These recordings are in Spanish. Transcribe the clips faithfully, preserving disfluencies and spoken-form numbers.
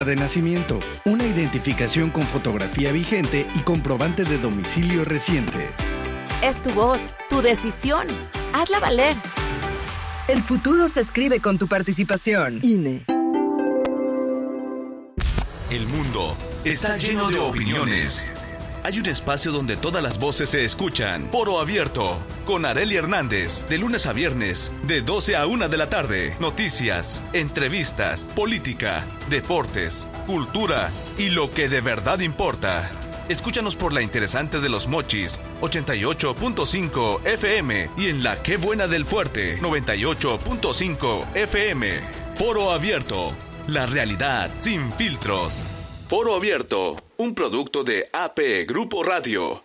de nacimiento, una identificación con fotografía vigente y comprobante de domicilio reciente. Es tu voz, tu decisión. Hazla valer. El futuro se escribe con tu participación. I N E. El mundo está lleno de opiniones. Hay un espacio donde todas las voces se escuchan. Foro Abierto, con Arely Hernández, de lunes a viernes, de doce a una de la tarde. Noticias, entrevistas, política, deportes, cultura y lo que de verdad importa. Escúchanos por la interesante de Los Mochis, ochenta y ocho punto cinco F M, y en la Qué Buena del Fuerte, noventa y ocho punto cinco F M. Foro Abierto, la realidad sin filtros. Foro Abierto, un producto de A P Grupo Radio.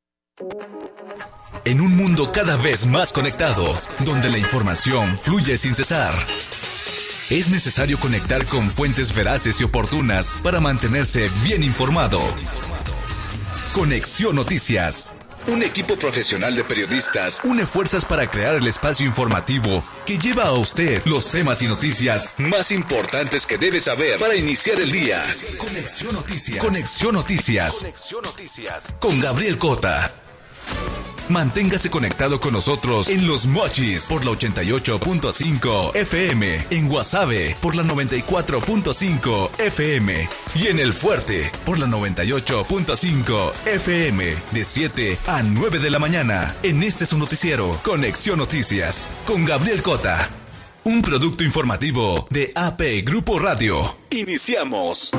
En un mundo cada vez más conectado, donde la información fluye sin cesar, es necesario conectar con fuentes veraces y oportunas para mantenerse bien informado. Conexión Noticias. Un equipo profesional de periodistas une fuerzas para crear el espacio informativo que lleva a usted los temas y noticias más importantes que debe saber para iniciar el día. Conexión Noticias. Conexión Noticias. Conexión Noticias. Con Gabriel Cota. Manténgase conectado con nosotros en Los Mochis por la ochenta y ocho punto cinco F M, en Guasave por la noventa y cuatro punto cinco F M y en El Fuerte por la noventa y ocho punto cinco F M, de siete a nueve de la mañana. En este su noticiero, Conexión Noticias, con Gabriel Cota. Un producto informativo de A P Grupo Radio. Iniciamos.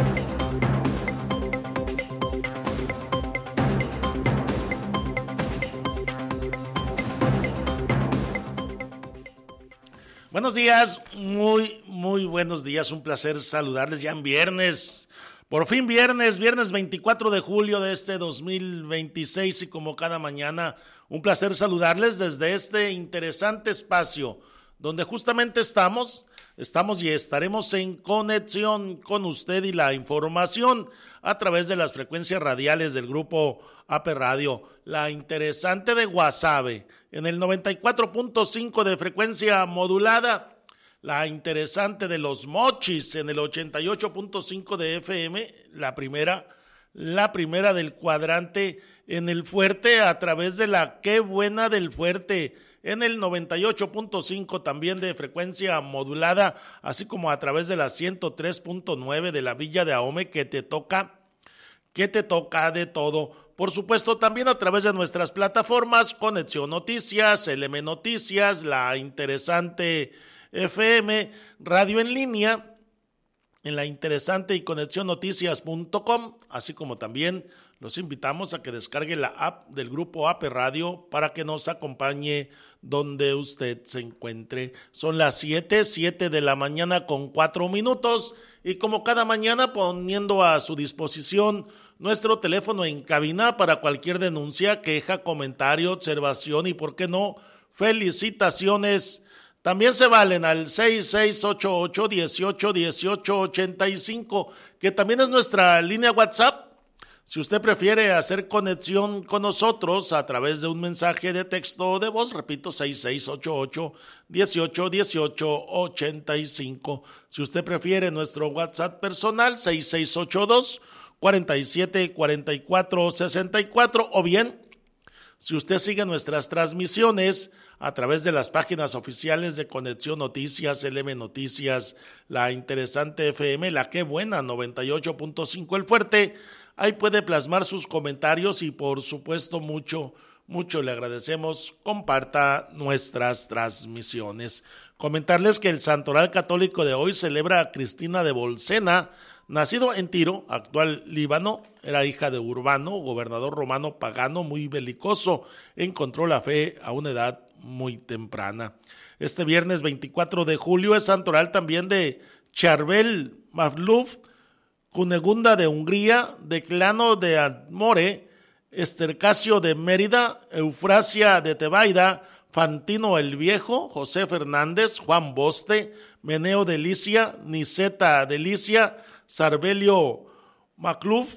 Buenos días, muy, muy buenos días, un placer saludarles ya en viernes, por fin viernes, viernes veinticuatro de julio de este dos mil veintiséis, y como cada mañana, un placer saludarles desde este interesante espacio, donde justamente estamos, estamos y estaremos en conexión con usted y la información a través de las frecuencias radiales del grupo A P Radio, la interesante de Guasave, en el noventa y cuatro punto cinco de frecuencia modulada, la interesante de Los Mochis en el ochenta y ocho punto cinco de F M, la primera, la primera del cuadrante en El Fuerte a través de la Qué Buena del Fuerte, en el noventa y ocho punto cinco también de frecuencia modulada, así como a través de la ciento tres punto nueve de la Villa de Ahome, que te toca, que te toca de todo. Por supuesto, también a través de nuestras plataformas, Conexión Noticias, L M Noticias, la interesante F M, Radio en Línea, en la interesante y conexión noticias punto com, así como también los invitamos a que descargue la app del grupo A P Radio para que nos acompañe donde usted se encuentre. Son las siete, siete de la mañana con cuatro minutos, y como cada mañana poniendo a su disposición nuestro teléfono en cabina para cualquier denuncia, queja, comentario, observación y, por qué no, felicitaciones. También se valen al seis seis ocho ocho, dieciocho, dieciocho, ochenta y cinco, que también es nuestra línea WhatsApp. Si usted prefiere hacer conexión con nosotros a través de un mensaje de texto o de voz, repito, seis seis ocho ocho, dieciocho, dieciocho, ochenta y cinco. Si usted prefiere nuestro WhatsApp personal, seis seis ocho dos, cuarenta y siete, cuarenta y cuatro, sesenta y cuatro, o bien, si usted sigue nuestras transmisiones a través de las páginas oficiales de Conexión Noticias, L M Noticias, la interesante F M, la Qué Buena, noventa y ocho punto cinco El Fuerte, ahí puede plasmar sus comentarios y, por supuesto, mucho, mucho le agradecemos, comparta nuestras transmisiones. Comentarles que el Santoral Católico de hoy celebra a Cristina de Bolsena, nacido en Tiro, actual Líbano, era hija de Urbano, gobernador romano pagano muy belicoso, encontró la fe a una edad muy temprana. Este viernes veinticuatro de julio es santoral también de Charbel Mavluf, Cunegunda de Hungría, Declano de Admore, Estercasio de Mérida, Eufrasia de Tebaida, Fantino el Viejo, José Fernández, Juan Boste, Meneo de Licia, Niceta de Licia, Sarbelio Macluf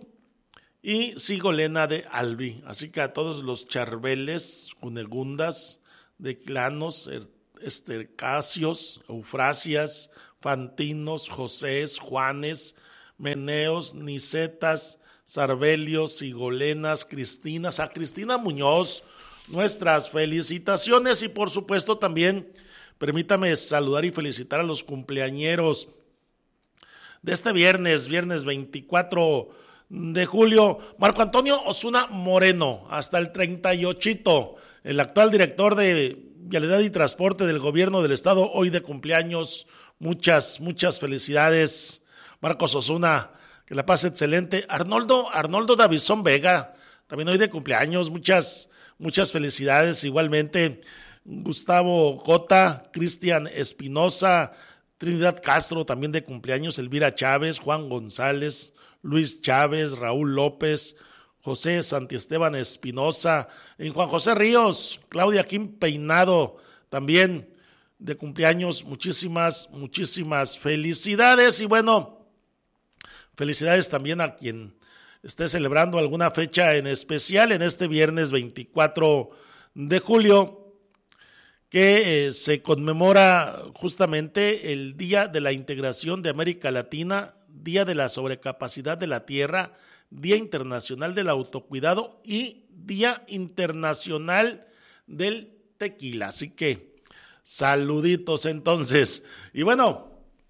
y Sigolena de Albi. Así que a todos los charbeles, cunegundas, declanos, estercasios, eufrasias, fantinos, josés, juanes, Meneos, Nicetas, Sarbelio, Sigolenas, Cristinas, a Cristina Muñoz, nuestras felicitaciones y por supuesto también permítame saludar y felicitar a los cumpleañeros de este viernes, viernes veinticuatro de julio, Marco Antonio Osuna Moreno, hasta el treinta y ocho, el actual director de Vialidad y Transporte del Gobierno del Estado, hoy de cumpleaños, muchas, muchas felicidades, Marcos Osuna, que la pase excelente. Arnoldo, Arnoldo Davison Vega, también hoy de cumpleaños, muchas, muchas felicidades, igualmente, Gustavo Cota, Cristian Espinosa, Trinidad Castro, también de cumpleaños, Elvira Chávez, Juan González, Luis Chávez, Raúl López, José Santiesteban Espinosa, en Juan José Ríos, Claudia Kim Peinado, también de cumpleaños, muchísimas, muchísimas felicidades y bueno, felicidades también a quien esté celebrando alguna fecha en especial en este viernes veinticuatro de julio, que eh, se conmemora justamente el Día de la Integración de América Latina, Día de la Sobrecapacidad de la Tierra, Día Internacional del Autocuidado y Día Internacional del Tequila. Así que saluditos entonces. Y bueno,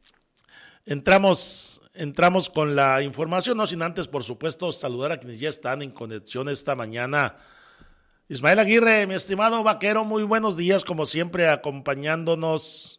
entramos, entramos con la información, no sin antes, por supuesto, saludar a quienes ya están en conexión esta mañana. Ismael Aguirre, mi estimado vaquero, muy buenos días, como siempre, acompañándonos.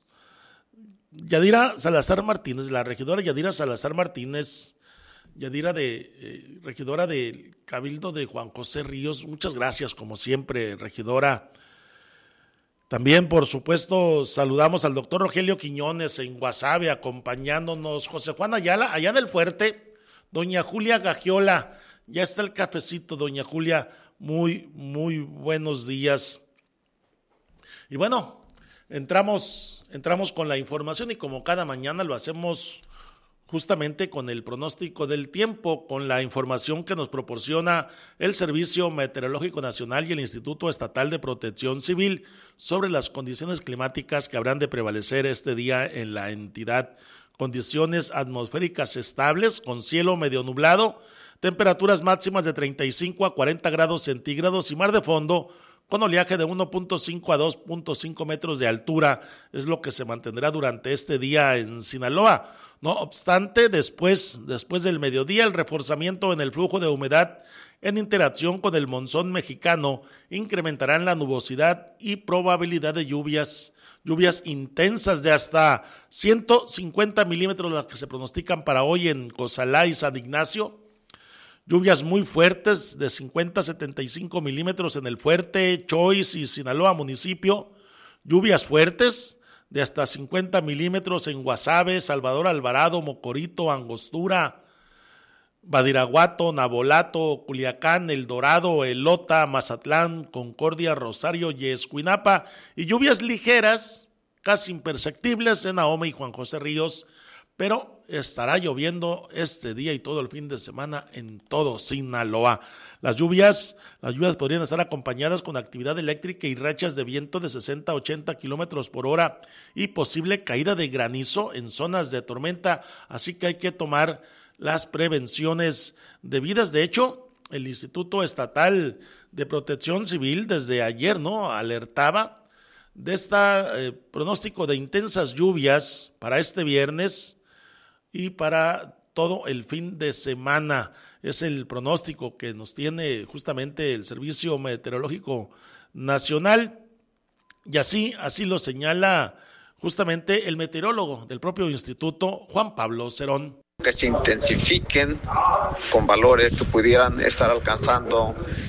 Yadira Salazar Martínez, la regidora Yadira Salazar Martínez, Yadira de eh, regidora del Cabildo de Juan José Ríos, muchas gracias, como siempre, regidora. También, por supuesto, saludamos al doctor Rogelio Quiñones en Guasave, acompañándonos, José Juan Ayala, allá del Fuerte, doña Julia Gagiola, ya está el cafecito, doña Julia, muy, muy buenos días. Y bueno, entramos, entramos con la información y como cada mañana lo hacemos justamente con el pronóstico del tiempo, con la información que nos proporciona el Servicio Meteorológico Nacional y el Instituto Estatal de Protección Civil sobre las condiciones climáticas que habrán de prevalecer este día en la entidad. Condiciones atmosféricas estables con cielo medio nublado, temperaturas máximas de treinta y cinco a cuarenta grados centígrados y mar de fondo con oleaje de uno punto cinco a dos punto cinco metros de altura, es lo que se mantendrá durante este día en Sinaloa. No obstante, después, después del mediodía, el reforzamiento en el flujo de humedad en interacción con el monzón mexicano incrementarán la nubosidad y probabilidad de lluvias, lluvias intensas de hasta ciento cincuenta milímetros, las que se pronostican para hoy en Cozalá y San Ignacio. Lluvias muy fuertes de cincuenta a setenta y cinco milímetros en el Fuerte, Choix y Sinaloa municipio. Lluvias fuertes de hasta cincuenta milímetros en Guasave, Salvador Alvarado, Mocorito, Angostura, Badiraguato, Nabolato, Culiacán, El Dorado, Elota, Mazatlán, Concordia, Rosario y Escuinapa. Y lluvias ligeras, casi imperceptibles en Ahome y Juan José Ríos, pero estará lloviendo este día y todo el fin de semana en todo Sinaloa. Las lluvias, las lluvias podrían estar acompañadas con actividad eléctrica y rachas de viento de sesenta a ochenta kilómetros por hora y posible caída de granizo en zonas de tormenta, así que hay que tomar las prevenciones debidas. De hecho, el Instituto Estatal de Protección Civil desde ayer, ¿no?, alertaba de este eh, pronóstico de intensas lluvias para este viernes y para todo el fin de semana. Es el pronóstico que nos tiene justamente el Servicio Meteorológico Nacional y así, así lo señala justamente el meteorólogo del propio instituto, Juan Pablo Cerón. Que se intensifiquen con valores que pudieran estar alcanzando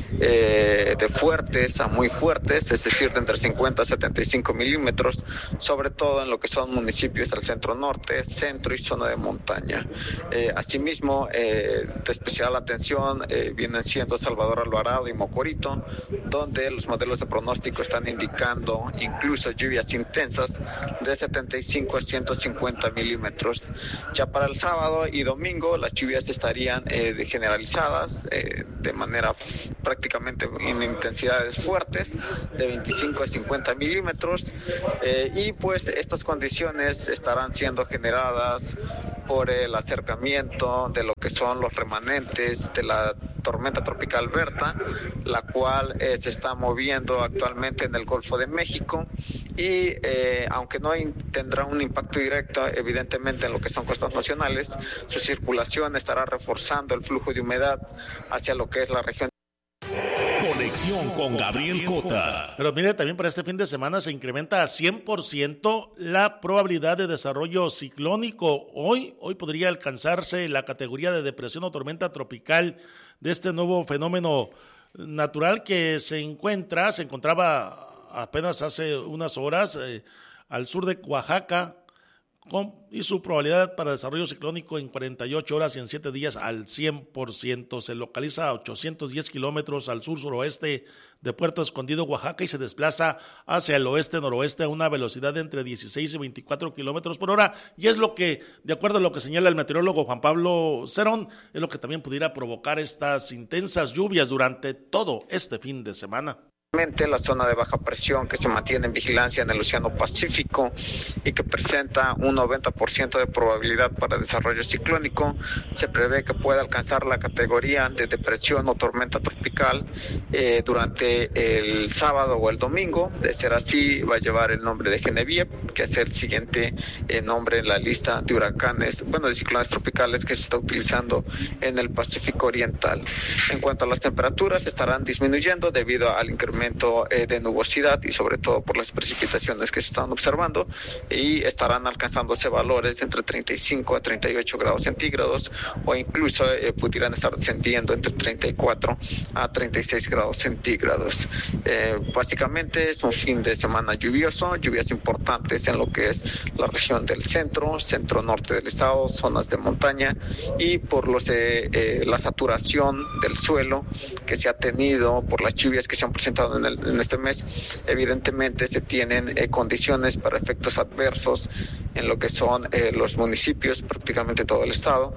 eh, de fuertes a muy fuertes, es decir, de entre cincuenta a setenta y cinco milímetros, sobre todo en lo que son municipios del centro norte, centro y zona de montaña. Eh, asimismo, eh, de especial atención eh, vienen siendo Salvador Alvarado y Mocorito, donde los modelos de pronóstico están indicando incluso lluvias intensas de setenta y cinco a ciento cincuenta milímetros. Ya para el sábado y domingo las lluvias estarían eh, generalizadas eh, de manera f- prácticamente en intensidades fuertes de veinticinco a cincuenta milímetros eh, y pues estas condiciones estarán siendo generadas por el acercamiento de lo que son los remanentes de la tormenta tropical Berta, la cual eh, se está moviendo actualmente en el Golfo de México y eh, aunque no in- tendrá un impacto directo evidentemente en lo que son costas nacionales, su circulación estará reforzando el flujo de humedad hacia lo que es la región. Conexión con Gabriel Cota. Pero mire, también para este fin de semana se incrementa a cien por ciento la probabilidad de desarrollo ciclónico. Hoy, hoy podría alcanzarse la categoría de depresión o tormenta tropical de este nuevo fenómeno natural que se encuentra, se encontraba apenas hace unas horas eh, al sur de Oaxaca, con, y su probabilidad para desarrollo ciclónico en cuarenta y ocho horas y en siete días al cien por ciento. Se localiza a ochocientos diez kilómetros al sur-suroeste de Puerto Escondido, Oaxaca, y se desplaza hacia el oeste-noroeste a una velocidad de entre dieciséis y veinticuatro kilómetros por hora. Y es lo que, de acuerdo a lo que señala el meteorólogo Juan Pablo Cerón, es lo que también pudiera provocar estas intensas lluvias durante todo este fin de semana. La zona de baja presión que se mantiene en vigilancia en el Océano Pacífico y que presenta un noventa por ciento de probabilidad para desarrollo ciclónico, se prevé que pueda alcanzar la categoría de depresión o tormenta tropical eh, durante el sábado o el domingo. De ser así, va a llevar el nombre de Genevieve, que es el siguiente eh, nombre en la lista de huracanes, bueno, de ciclones tropicales que se está utilizando en el Pacífico Oriental. En cuanto a las temperaturas, estarán disminuyendo debido al incremento de nubosidad y sobre todo por las precipitaciones que se están observando, y estarán alcanzándose valores entre treinta y cinco a treinta y ocho grados centígrados o incluso eh, pudieran estar descendiendo entre treinta y cuatro a treinta y seis grados centígrados. Eh, básicamente es un fin de semana lluvioso, lluvias importantes en lo que es la región del centro, centro norte del estado, zonas de montaña, y por los eh, eh, la saturación del suelo que se ha tenido por las lluvias que se han presentado En, el, en este mes, evidentemente se tienen eh, condiciones para efectos adversos en lo que son eh, los municipios, prácticamente todo el estado.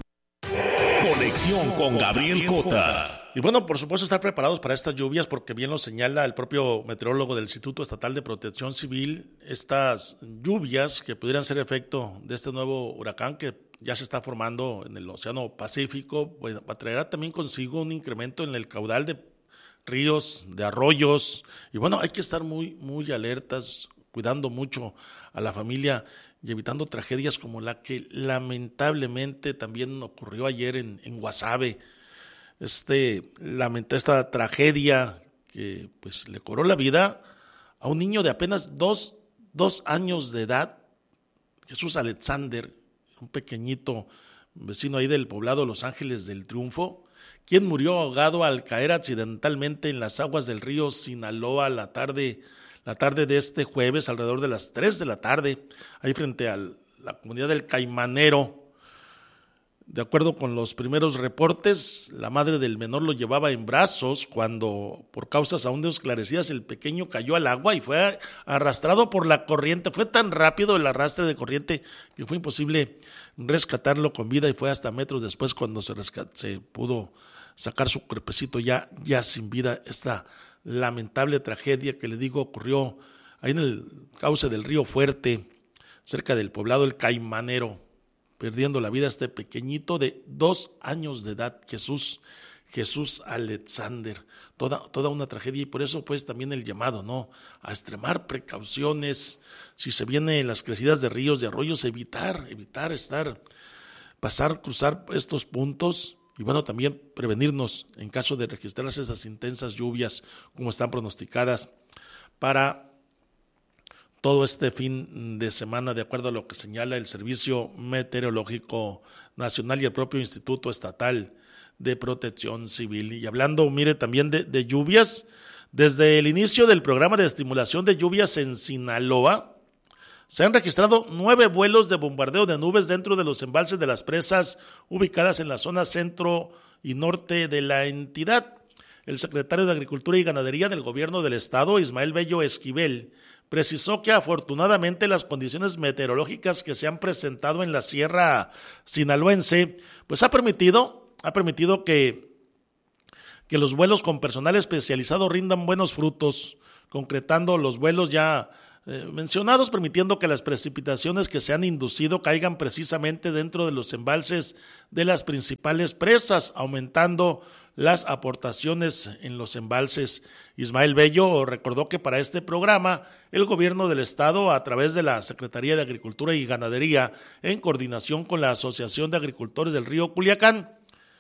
Conexión con Gabriel Cota. Y bueno, por supuesto estar preparados para estas lluvias, porque bien lo señala el propio meteorólogo del Instituto Estatal de Protección Civil, estas lluvias que pudieran ser efecto de este nuevo huracán que ya se está formando en el Océano Pacífico, bueno, traerá también consigo un incremento en el caudal de ríos, de arroyos, y bueno, hay que estar muy, muy alertas, cuidando mucho a la familia y evitando tragedias como la que lamentablemente también ocurrió ayer en, en Guasave. Este, lamenta esta tragedia que pues le cobró la vida a un niño de apenas dos, dos años de edad, Jesús Alexander, un pequeñito vecino ahí del poblado Los Ángeles del Triunfo, quien murió ahogado al caer accidentalmente en las aguas del río Sinaloa la tarde, la tarde de este jueves, alrededor de las tres de la tarde, ahí frente a la comunidad del Caimanero. De acuerdo con los primeros reportes, la madre del menor lo llevaba en brazos cuando, por causas aún no esclarecidas, el pequeño cayó al agua y fue arrastrado por la corriente. Fue tan rápido el arrastre de corriente que fue imposible rescatarlo con vida, y fue hasta metros después cuando se, rescat- se pudo sacar su cuerpecito ya, ya sin vida. Esta lamentable tragedia que le digo ocurrió ahí en el cauce del río Fuerte, cerca del poblado El Caimanero, perdiendo la vida este pequeñito de dos años de edad, Jesús, Jesús Alexander. Toda, toda una tragedia, y por eso pues también el llamado, ¿no?, a extremar precauciones. Si se vienen las crecidas de ríos, de arroyos, evitar, evitar estar, pasar, cruzar estos puntos, y bueno, también prevenirnos en caso de registrarse esas intensas lluvias como están pronosticadas para todo este fin de semana, de acuerdo a lo que señala el Servicio Meteorológico Nacional y el propio Instituto Estatal de Protección Civil. Y hablando, mire, también de, de lluvias, desde el inicio del programa de estimulación de lluvias en Sinaloa, se han registrado nueve vuelos de bombardeo de nubes dentro de los embalses de las presas ubicadas en la zona centro y norte de la entidad. El secretario de Agricultura y Ganadería del Gobierno del Estado, Ismael Bello Esquivel, precisó que afortunadamente las condiciones meteorológicas que se han presentado en la sierra sinaloense, pues ha permitido, ha permitido que, que los vuelos con personal especializado rindan buenos frutos, concretando los vuelos ya eh, mencionados, permitiendo que las precipitaciones que se han inducido caigan precisamente dentro de los embalses de las principales presas, aumentando las aportaciones en los embalses. Ismael Bello recordó que para este programa el gobierno del estado, a través de la Secretaría de Agricultura y Ganadería, en coordinación con la Asociación de Agricultores del Río Culiacán,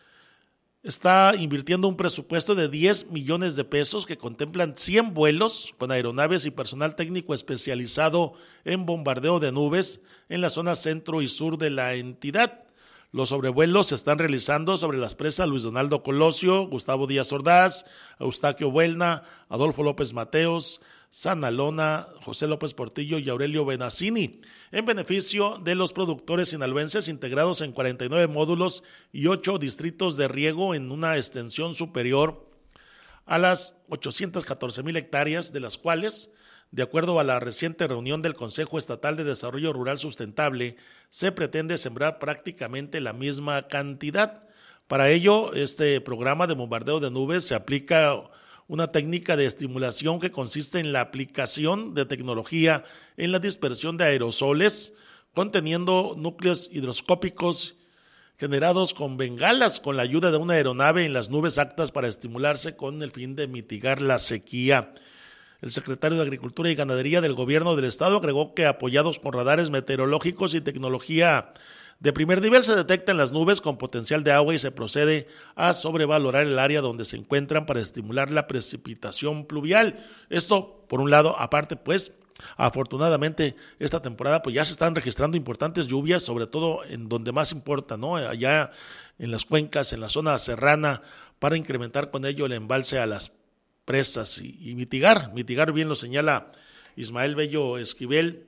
está invirtiendo un presupuesto de diez millones de pesos que contemplan cien vuelos con aeronaves y personal técnico especializado en bombardeo de nubes en la zona centro y sur de la entidad. Los sobrevuelos se están realizando sobre las presas Luis Donaldo Colosio, Gustavo Díaz Ordaz, Eustaquio Buelna, Adolfo López Mateos, Sanalona, José López Portillo y Aurelio Benazzini, en beneficio de los productores sinaloenses integrados en cuarenta y nueve módulos y ocho distritos de riego en una extensión superior a las ochocientas catorce mil hectáreas, de las cuales, de acuerdo a la reciente reunión del Consejo Estatal de Desarrollo Rural Sustentable, se pretende sembrar prácticamente la misma cantidad. Para ello, este programa de bombardeo de nubes se aplica una técnica de estimulación que consiste en la aplicación de tecnología en la dispersión de aerosoles conteniendo núcleos hidroscópicos generados con bengalas con la ayuda de una aeronave en las nubes aptas para estimularse con el fin de mitigar la sequía. El secretario de Agricultura y Ganadería del Gobierno del Estado agregó que, apoyados con radares meteorológicos y tecnología de primer nivel, se detectan las nubes con potencial de agua y se procede a sobrevalorar el área donde se encuentran para estimular la precipitación pluvial. Esto, por un lado, aparte, pues, afortunadamente, esta temporada pues ya se están registrando importantes lluvias, sobre todo en donde más importa, ¿no? Allá en las cuencas, en la zona serrana, para incrementar con ello el embalse a las presas y, y mitigar, mitigar bien lo señala Ismael Bello Esquivel,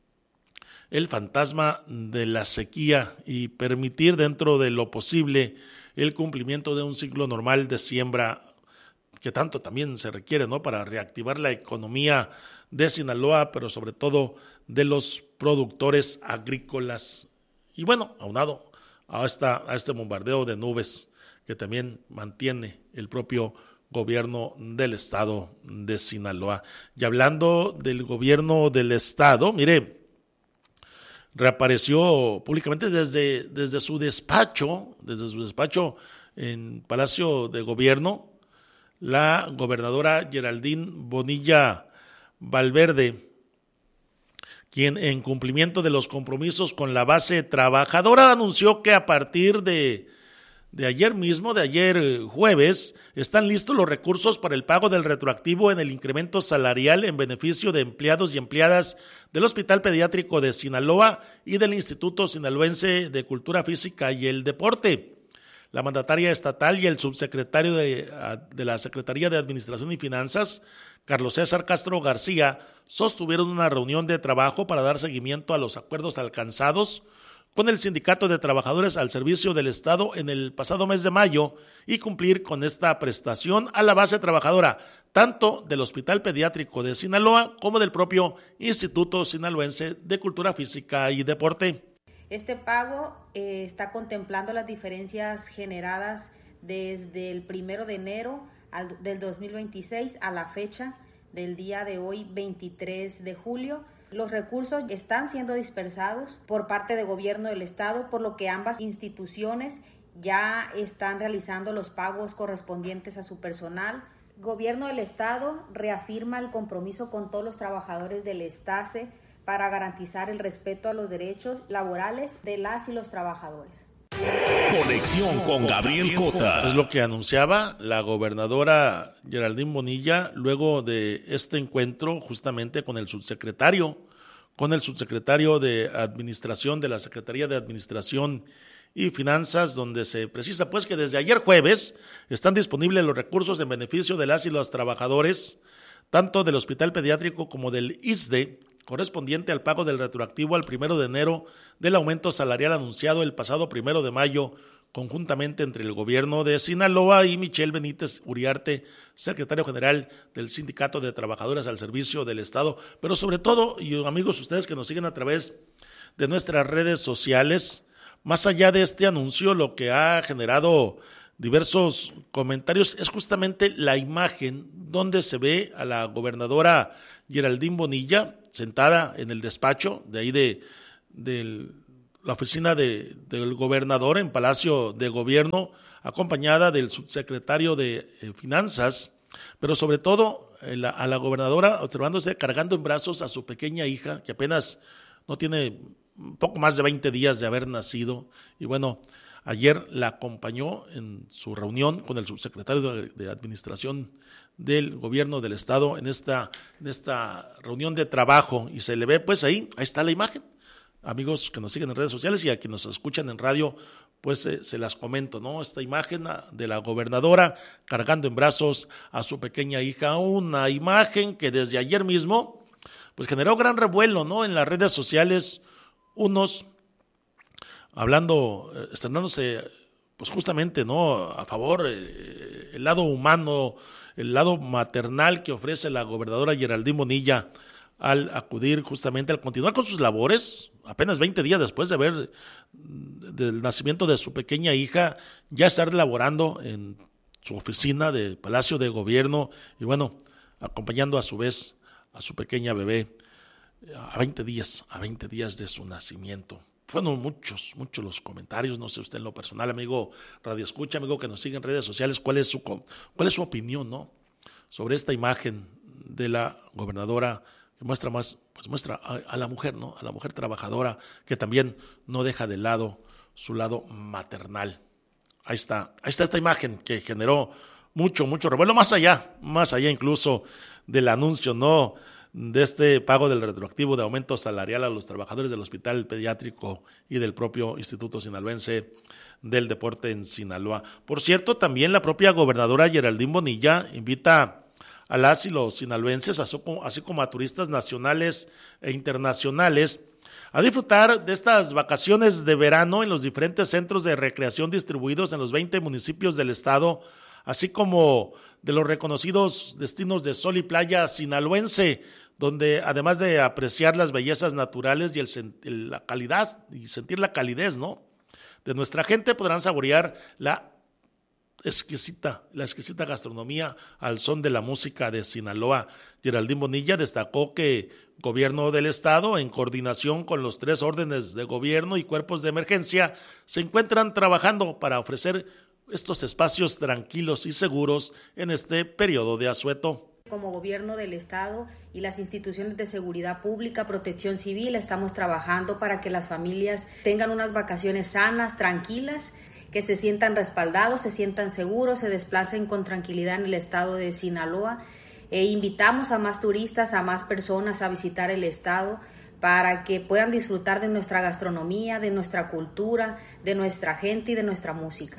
el fantasma de la sequía y permitir dentro de lo posible el cumplimiento de un ciclo normal de siembra que tanto también se requiere, ¿no? Para reactivar la economía de Sinaloa, pero sobre todo de los productores agrícolas. Y bueno, aunado a, esta, a este bombardeo de nubes que también mantiene el propio gobierno del estado de Sinaloa. Y hablando del gobierno del estado, mire, reapareció públicamente desde, desde su despacho, desde su despacho en Palacio de Gobierno, la gobernadora Geraldine Bonilla Valverde, quien en cumplimiento de los compromisos con la base trabajadora anunció que a partir de de ayer mismo, de ayer jueves, están listos los recursos para el pago del retroactivo en el incremento salarial en beneficio de empleados y empleadas del Hospital Pediátrico de Sinaloa y del Instituto Sinaloense de Cultura Física y el Deporte. La mandataria estatal y el subsecretario de, de la Secretaría de Administración y Finanzas, Carlos César Castro García, sostuvieron una reunión de trabajo para dar seguimiento a los acuerdos alcanzados con el Sindicato de Trabajadores al Servicio del Estado en el pasado mes de mayo y cumplir con esta prestación a la base trabajadora, tanto del Hospital Pediátrico de Sinaloa como del propio Instituto Sinaloense de Cultura Física y Deporte. Este pago eh, está contemplando las diferencias generadas desde el primero de enero al, del dos mil veintiséis a la fecha del día de hoy, veintitrés de julio. Los recursos están siendo dispersados por parte del gobierno del estado, por lo que ambas instituciones ya están realizando los pagos correspondientes a su personal. Gobierno del estado reafirma el compromiso con todos los trabajadores del ESTACE para garantizar el respeto a los derechos laborales de las y los trabajadores. Conexión con Gabriel Cota. Es lo que anunciaba la gobernadora Geraldine Bonilla luego de este encuentro justamente con el subsecretario, con el subsecretario de Administración de la Secretaría de Administración y Finanzas, donde se precisa pues que desde ayer jueves están disponibles los recursos en beneficio de las y los trabajadores, tanto del Hospital Pediátrico como del I S S S D, correspondiente al pago del retroactivo al primero de enero del aumento salarial anunciado el pasado primero de mayo, conjuntamente entre el gobierno de Sinaloa y Michelle Benítez Uriarte, secretario general del Sindicato de Trabajadores al Servicio del Estado. Pero sobre todo, y amigos, ustedes que nos siguen a través de nuestras redes sociales, más allá de este anuncio, lo que ha generado diversos comentarios, es justamente la imagen donde se ve a la gobernadora Geraldine Bonilla sentada en el despacho de ahí de, de la oficina de, del gobernador en Palacio de Gobierno, acompañada del subsecretario de eh, Finanzas, pero sobre todo eh, la, a la gobernadora observándose cargando en brazos a su pequeña hija, que apenas no tiene un poco más de veinte días de haber nacido, y bueno, ayer la acompañó en su reunión con el subsecretario de, de Administración del Gobierno del Estado en esta, en esta reunión de trabajo, y se le ve pues ahí, ahí está la imagen. Amigos que nos siguen en redes sociales y a quienes nos escuchan en radio, pues eh, se las comento, ¿no? Esta imagen de la gobernadora cargando en brazos a su pequeña hija, una imagen que desde ayer mismo pues generó gran revuelo, ¿no? En las redes sociales, unos hablando, eh, estrenándose pues justamente, ¿no? A favor, eh, el lado humano, el lado maternal que ofrece la gobernadora Geraldine Bonilla al acudir justamente, al continuar con sus labores, apenas veinte días después de haber, del nacimiento de su pequeña hija, ya estar laborando en su oficina de Palacio de Gobierno y bueno, acompañando a su vez a su pequeña bebé a veinte días, a veinte días de su nacimiento. Fueron muchos, muchos los comentarios, no sé usted en lo personal, amigo Radio Escucha, amigo que nos sigue en redes sociales, cuál es su, cuál es su opinión, ¿no? Sobre esta imagen de la gobernadora que muestra más, pues muestra a, a la mujer, ¿no? A la mujer trabajadora que también no deja de lado su lado maternal. Ahí está, ahí está esta imagen que generó mucho, mucho revuelo, más allá, más allá incluso del anuncio, ¿no? De este pago del retroactivo de aumento salarial a los trabajadores del Hospital Pediátrico y del propio Instituto Sinaloense del Deporte en Sinaloa. Por cierto, también la propia gobernadora Geraldine Bonilla invita a las y los sinaloenses, así como a turistas nacionales e internacionales, a disfrutar de estas vacaciones de verano en los diferentes centros de recreación distribuidos en los veinte municipios del estado, así como de los reconocidos destinos de sol y playa sinaloense, donde además de apreciar las bellezas naturales y el, la calidad y sentir la calidez, ¿no?, de nuestra gente, podrán saborear la exquisita, la exquisita gastronomía al son de la música de Sinaloa. Geraldine Bonilla destacó que Gobierno del Estado, en coordinación con los tres órdenes de gobierno y cuerpos de emergencia, se encuentran trabajando para ofrecer estos espacios tranquilos y seguros en este periodo de asueto. Como Gobierno del Estado y las instituciones de seguridad pública, protección civil, estamos trabajando para que las familias tengan unas vacaciones sanas, tranquilas, que se sientan respaldados, se sientan seguros, se desplacen con tranquilidad en el estado de Sinaloa. E invitamos a más turistas, a más personas a visitar el estado para que puedan disfrutar de nuestra gastronomía, de nuestra cultura, de nuestra gente y de nuestra música.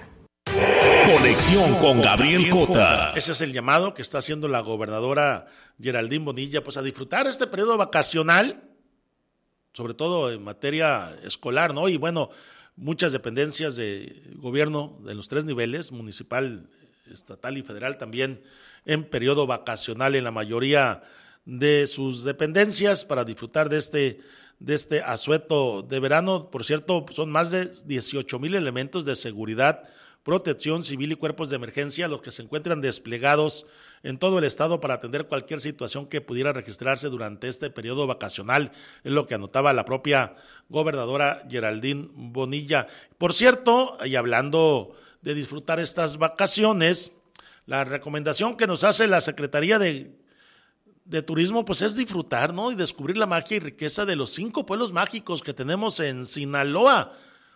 Conexión con Gabriel Cota. Ese es el llamado que está haciendo la gobernadora Geraldine Bonilla, pues a disfrutar este periodo vacacional, sobre todo en materia escolar, ¿no? Y bueno, muchas dependencias de gobierno de los tres niveles, municipal, estatal y federal, también en periodo vacacional en la mayoría de sus dependencias para disfrutar de este, de este asueto de verano. Por cierto, son más de dieciocho mil elementos de seguridad, protección civil y cuerpos de emergencia los que se encuentran desplegados en todo el estado para atender cualquier situación que pudiera registrarse durante este periodo vacacional, es lo que anotaba la propia gobernadora Geraldine Bonilla. Por cierto, y hablando de disfrutar estas vacaciones, la recomendación que nos hace la Secretaría de, de Turismo pues es disfrutar, ¿no?, y descubrir la magia y riqueza de los cinco pueblos mágicos que tenemos en Sinaloa,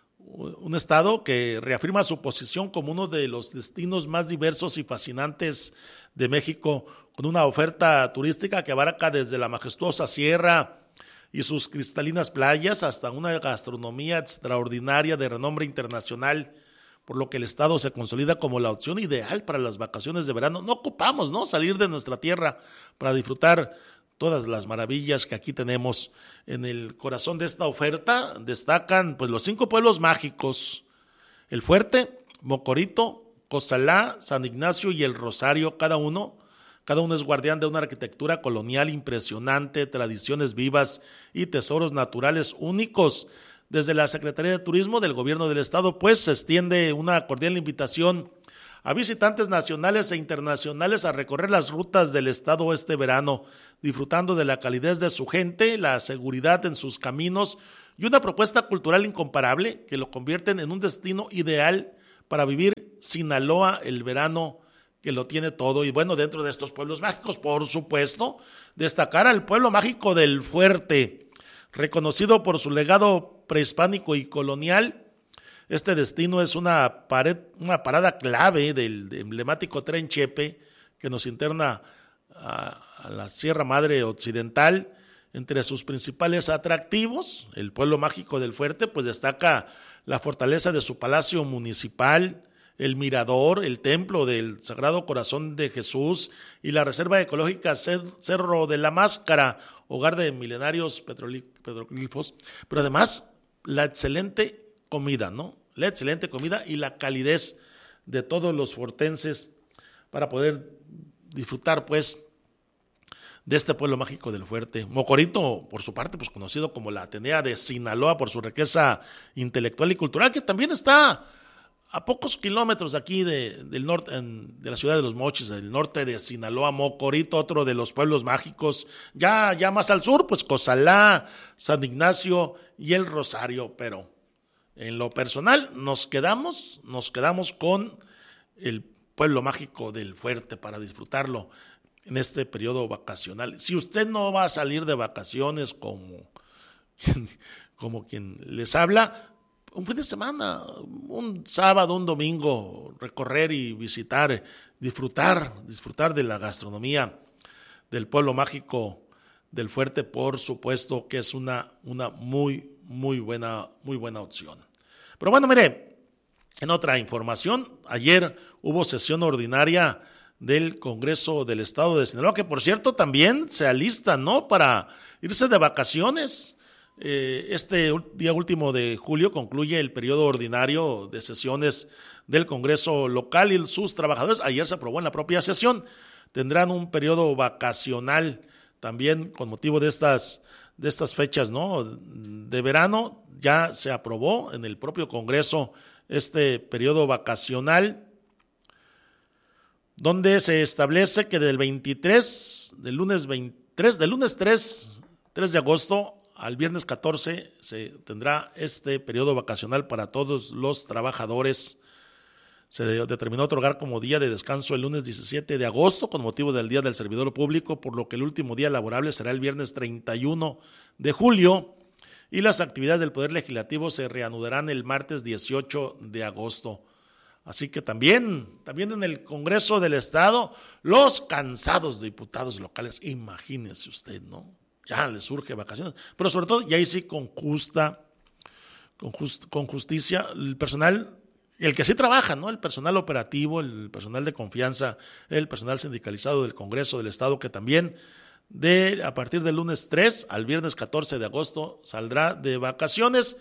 un estado que reafirma su posición como uno de los destinos más diversos y fascinantes de México, con una oferta turística que abarca desde la majestuosa sierra y sus cristalinas playas hasta una gastronomía extraordinaria de renombre internacional, por lo que el estado se consolida como la opción ideal para las vacaciones de verano. No ocupamos, ¿no?, salir de nuestra tierra para disfrutar todas las maravillas que aquí tenemos. En el corazón de esta oferta destacan pues los cinco pueblos mágicos: El Fuerte, Mocorito, Cozalá, San Ignacio y El Rosario. Cada uno, cada uno es guardián de una arquitectura colonial impresionante, tradiciones vivas y tesoros naturales únicos. Desde la Secretaría de Turismo del Gobierno del Estado pues se extiende una cordial invitación a visitantes nacionales e internacionales a recorrer las rutas del estado este verano, disfrutando de la calidez de su gente, la seguridad en sus caminos y una propuesta cultural incomparable que lo convierten en un destino ideal para vivir Sinaloa el verano, que lo tiene todo. Y bueno, dentro de estos pueblos mágicos, por supuesto, destacar al pueblo mágico del Fuerte, reconocido por su legado prehispánico y colonial. Este destino es una, pared, una parada clave del emblemático tren Chepe que nos interna a, a la Sierra Madre Occidental. Entre sus principales atractivos, el pueblo mágico del Fuerte, pues destaca la fortaleza de su palacio municipal, el mirador, el templo del Sagrado Corazón de Jesús y la reserva ecológica Cerro de la Máscara, hogar de milenarios petroglifos, pero además la excelente comida, ¿no? La excelente comida y la calidez de todos los fortenses para poder disfrutar, pues, de este pueblo mágico del Fuerte. Mocorito, por su parte, pues conocido como la Atenea de Sinaloa por su riqueza intelectual y cultural, que también está a pocos kilómetros de aquí de, del norte, en, de la ciudad de Los Mochis, del norte de Sinaloa. Mocorito, otro de los pueblos mágicos. Ya, ya más al sur, pues Cozalá, San Ignacio y El Rosario. Pero en lo personal nos quedamos, nos quedamos con el pueblo mágico del Fuerte para disfrutarlo en este periodo vacacional. Si usted no va a salir de vacaciones como, como quien les habla, un fin de semana, un sábado, un domingo, recorrer y visitar, disfrutar, disfrutar de la gastronomía del pueblo mágico del Fuerte, por supuesto que es una, una muy, muy buena, muy buena opción. Pero bueno, mire, en otra información, ayer hubo sesión ordinaria del Congreso del Estado de Sinaloa, que por cierto también se alista, ¿no?, para irse de vacaciones. Eh, este día último de julio concluye el periodo ordinario de sesiones del Congreso local y sus trabajadores, ayer se aprobó en la propia sesión, tendrán un periodo vacacional también con motivo de estas, de estas fechas, ¿no?, de verano. Ya se aprobó en el propio Congreso este periodo vacacional, donde se establece que del veintitrés, del lunes veintitrés, del lunes tres, tres de agosto al viernes catorce se tendrá este periodo vacacional para todos los trabajadores. Se determinó otorgar como día de descanso el lunes diecisiete de agosto con motivo del Día del Servidor Público, por lo que el último día laborable será el viernes treinta y uno de julio y las actividades del Poder Legislativo se reanudarán el martes dieciocho de agosto. Así que también, también en el Congreso del Estado, los cansados diputados locales, imagínese usted, ¿no? Ya les surge vacaciones, pero sobre todo, y ahí sí con justa, con, just, con justicia, el personal, el que sí trabaja, ¿no? El personal operativo, el personal de confianza, el personal sindicalizado del Congreso del Estado, que también de a partir del lunes tres al viernes catorce de agosto saldrá de vacaciones.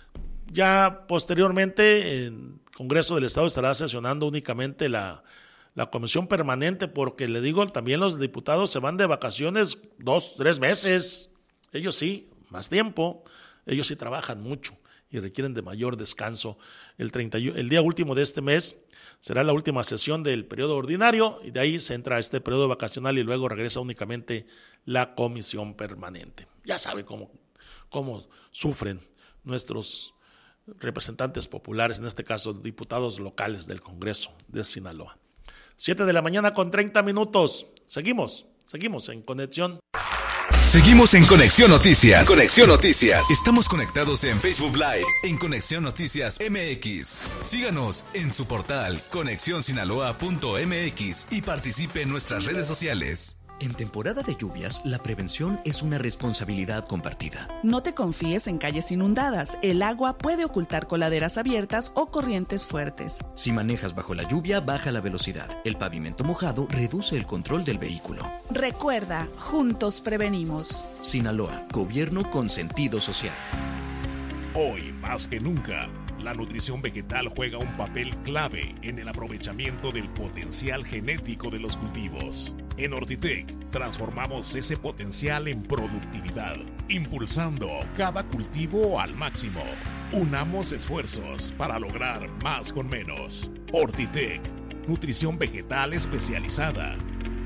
Ya posteriormente, en Congreso del Estado estará sesionando únicamente la, la comisión permanente, porque le digo, también los diputados se van de vacaciones dos, tres meses. Ellos sí, más tiempo. Ellos sí trabajan mucho y requieren de mayor descanso. El, treinta, el día último de este mes será la última sesión del periodo ordinario y de ahí se entra a este periodo vacacional y luego regresa únicamente la comisión permanente. Ya sabe cómo, cómo sufren nuestros representantes populares, en este caso diputados locales del Congreso de Sinaloa. Siete de la mañana con treinta minutos. Seguimos, seguimos en Conexión. Seguimos en Conexión Noticias. Conexión Noticias. Estamos conectados en Facebook Live, en Conexión Noticias M X. Síganos en su portal conexión sinaloa punto m x y participe en nuestras redes sociales. En temporada de lluvias, la prevención es una responsabilidad compartida. No te confíes en calles inundadas. El agua puede ocultar coladeras abiertas o corrientes fuertes. Si manejas bajo la lluvia, baja la velocidad. El pavimento mojado reduce el control del vehículo. Recuerda, juntos prevenimos. Sinaloa, gobierno con sentido social. Hoy más que nunca, la nutrición vegetal juega un papel clave en el aprovechamiento del potencial genético de los cultivos. En Ortitec transformamos ese potencial en productividad, impulsando cada cultivo al máximo. Unamos esfuerzos para lograr más con menos. Ortitec, nutrición vegetal especializada.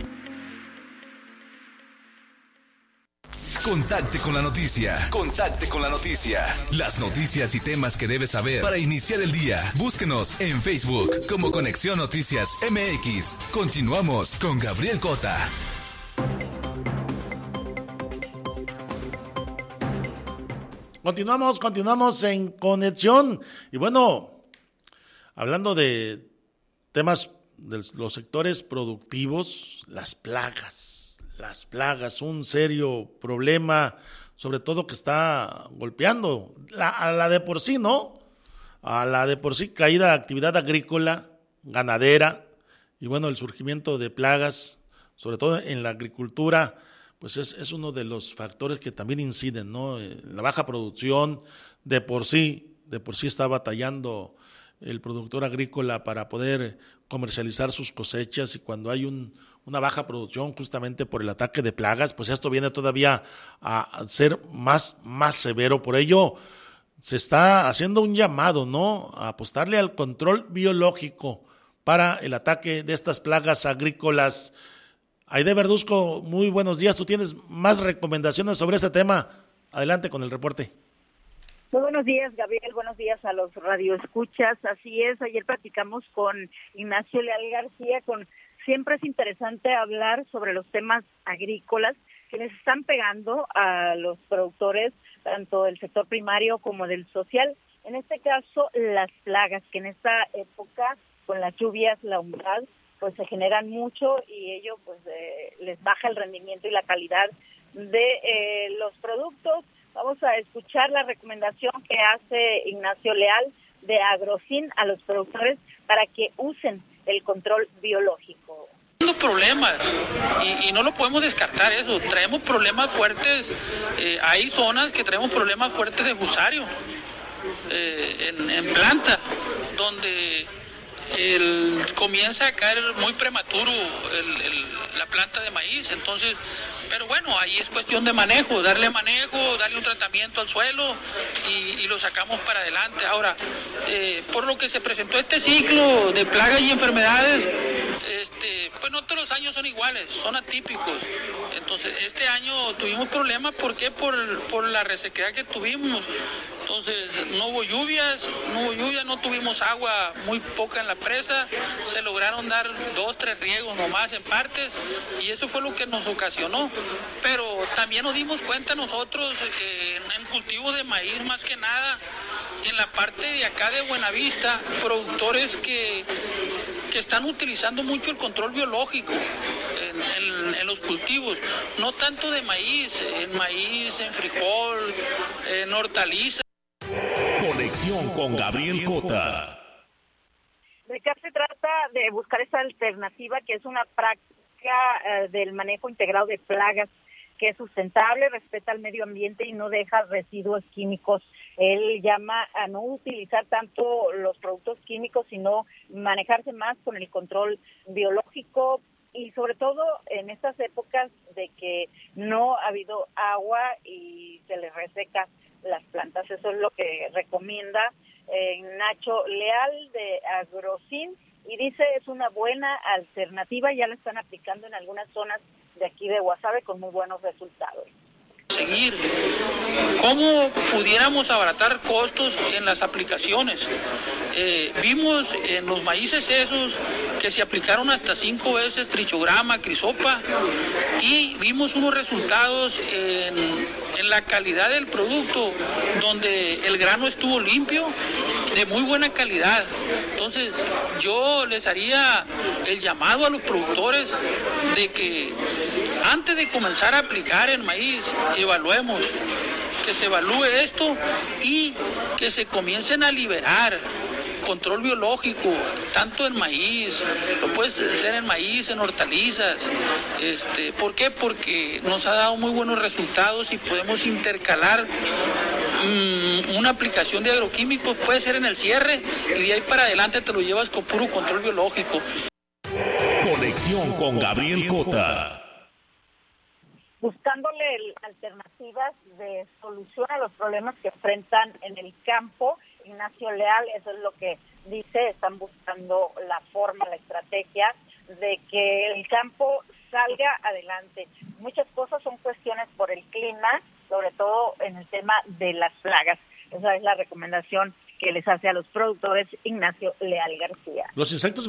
Contacte con la noticia. Contacte con la noticia. Las noticias y temas que debes saber para iniciar el día. Búsquenos en Facebook como Conexión Noticias M X. Continuamos con Gabriel Cota. Continuamos, continuamos en Conexión. Y bueno, hablando de temas de los sectores productivos, las plagas. Las plagas, un serio problema, sobre todo que está golpeando la, a la de por sí, ¿no? A la de por sí caída actividad agrícola, ganadera, y bueno, el surgimiento de plagas, sobre todo en la agricultura, pues es, es uno de los factores que también inciden, ¿no? La baja producción, de por sí, de por sí está batallando el productor agrícola para poder comercializar sus cosechas, y cuando hay un, una baja producción justamente por el ataque de plagas, pues esto viene todavía a ser más, más severo. Por ello se está haciendo un llamado, ¿no?, a apostarle al control biológico para el ataque de estas plagas agrícolas. Aide Verduzco, muy buenos días. Tú tienes más recomendaciones sobre este tema. Adelante con el reporte. Muy buenos días, Gabriel. Buenos días a los radioescuchas. Así es, ayer platicamos con Ignacio Leal García. Con Siempre es interesante hablar sobre los temas agrícolas que les están pegando a los productores, tanto del sector primario como del social. En este caso, las plagas, que en esta época, con las lluvias, la humedad, pues se generan mucho y ello pues eh, les baja el rendimiento y la calidad de eh, los productos. Vamos a escuchar la recomendación que hace Ignacio Leal de Agrocin a los productores para que usen el control biológico. Tenemos problemas y, y no lo podemos descartar eso. Traemos problemas fuertes, eh, hay zonas que traemos problemas fuertes de fusario eh, en, en planta, donde el, comienza a caer muy prematuro el, el, la planta de maíz. Entonces, pero bueno, ahí es cuestión de manejo, darle manejo, darle un tratamiento al suelo y, y lo sacamos para adelante. Ahora, eh, por lo que se presentó este ciclo de plagas y enfermedades, este, pues no todos los años son iguales, son atípicos. Entonces, este año tuvimos problemas, ¿por qué? Por, por la resequedad que tuvimos. Entonces, no hubo lluvias, no hubo lluvias, no tuvimos agua, muy poca en la presa, se lograron dar dos, tres riegos nomás en partes, y eso fue lo que nos ocasionó. Pero también nos dimos cuenta nosotros eh, en cultivos de maíz, más que nada, en la parte de acá de Buenavista, productores que, que están utilizando mucho el control biológico en, en, en los cultivos, no tanto de maíz, en maíz, en frijol, en hortalizas. Conexión con Gabriel Cota. ¿De qué se trata? De buscar esa alternativa que es una práctica eh, del manejo integrado de plagas, que es sustentable, respeta el medio ambiente y no deja residuos químicos. Él llama a no utilizar tanto los productos químicos, sino manejarse más con el control biológico, y sobre todo en estas épocas de que no ha habido agua y se les reseca las plantas. Eso es lo que recomienda eh, Nacho Leal de Agrocin, y dice es una buena alternativa, ya la están aplicando en algunas zonas de aquí de Guasave con muy buenos resultados. Seguir cómo pudiéramos abaratar costos en las aplicaciones. Eh, vimos en los maíces esos que se aplicaron hasta cinco veces trichograma, crisopa, y vimos unos resultados en, en la calidad del producto, donde el grano estuvo limpio, de muy buena calidad. Entonces yo les haría el llamado a los productores de que antes de comenzar a aplicar el maíz, evaluemos, que se evalúe esto y que se comiencen a liberar control biológico, tanto en maíz, lo puede ser en maíz, en hortalizas. Este, ¿por qué? Porque nos ha dado muy buenos resultados y podemos intercalar mmm, una aplicación de agroquímicos, puede ser en el cierre, y de ahí para adelante te lo llevas con puro control biológico. Conexión con Gabriel Cota. Buscándole alternativas de solución a los problemas que enfrentan en el campo. Ignacio Leal, eso es lo que dice, están buscando la forma, la estrategia de que el campo salga adelante. Muchas cosas son cuestiones por el clima, sobre todo en el tema de las plagas. Esa es la recomendación que les hace a los productores Ignacio Leal García. Los insectos